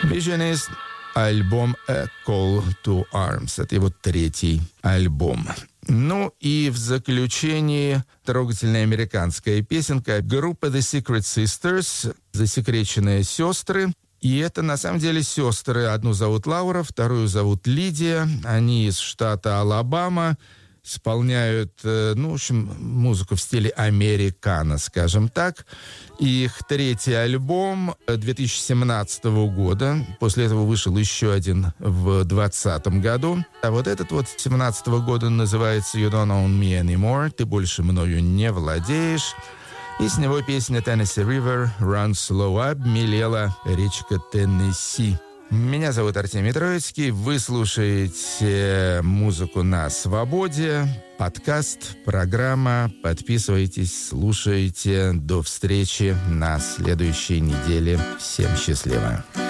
Visionist, альбом A Call to Arms. Это его третий альбом. Ну и в заключении трогательная американская песенка группы The Secret Sisters, засекреченные сестры. И это на самом деле сестры. Одну зовут Лаура, вторую зовут Лидия. Они из штата Алабама. Исполняют, в общем, музыку в стиле американо, скажем так. Их третий альбом 2017 года. После этого вышел еще один в 2020 году. А вот этот вот 2017 года называется «You Don't Own Me Anymore». «Ты больше мною не владеешь». И с него песня «Tennessee River Runs Slow Up», «Мелела речка Теннесси». Меня зовут Артемий Троицкий. Вы слушаете музыку на свободе. Подкаст, программа. Подписывайтесь, слушайте. До встречи на следующей неделе. Всем счастливо.